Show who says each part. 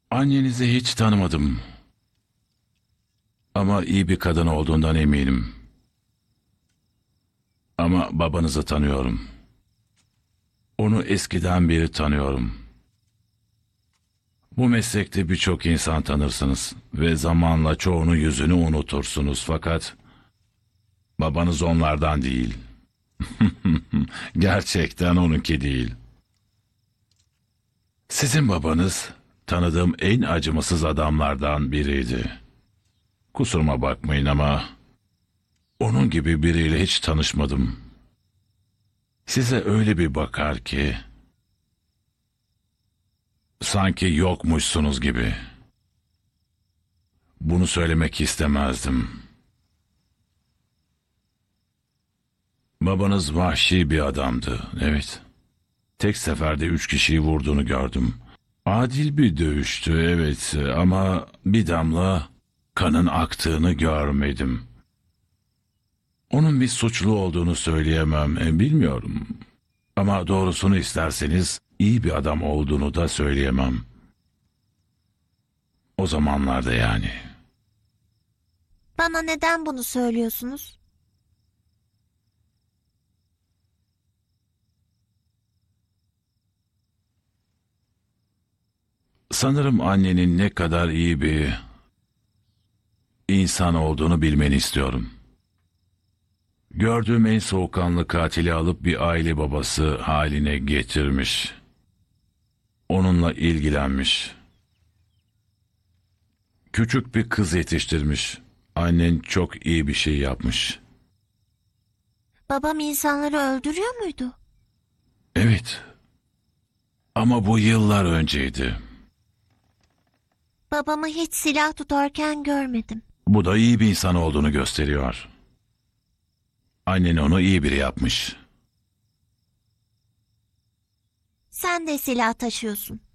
Speaker 1: Annenizi hiç tanımadım. Ama iyi bir kadın olduğundan eminim. Ama babanızı tanıyorum. Onu eskiden beri tanıyorum. Bu meslekte birçok insan tanırsınız ve zamanla çoğunu yüzünü unutursunuz fakat babanız onlardan değil. Gerçekten onunki değil. Sizin babanız tanıdığım en acımasız adamlardan biriydi. Kusuruma bakmayın ama onun gibi biriyle hiç tanışmadım. Size öyle bir bakar ki sanki yokmuşsunuz gibi. Bunu söylemek istemezdim. Babanız vahşi bir adamdı, evet. Tek seferde 3 kişiyi vurduğunu gördüm. Adil bir dövüştü, evet, ama bir damla kanın aktığını görmedim. Onun bir suçlu olduğunu söyleyemem, bilmiyorum. Ama doğrusunu isterseniz iyi bir adam olduğunu da söyleyemem. O zamanlarda yani.
Speaker 2: Bana neden bunu söylüyorsunuz?
Speaker 1: Sanırım annenin ne kadar iyi bir insan olduğunu bilmeni istiyorum. Gördüğüm en soğukkanlı katili alıp bir aile babası haline getirmiş. Onunla ilgilenmiş. Küçük bir kız yetiştirmiş. Annen çok iyi bir şey yapmış.
Speaker 2: Babam insanları öldürüyor muydu?
Speaker 1: Evet, ama bu yıllar önceydi.
Speaker 2: Babamı hiç silah tutarken görmedim.
Speaker 1: Bu da iyi bir insan olduğunu gösteriyor. Annen onu iyi biri yapmış.
Speaker 2: Sen de silah taşıyorsun.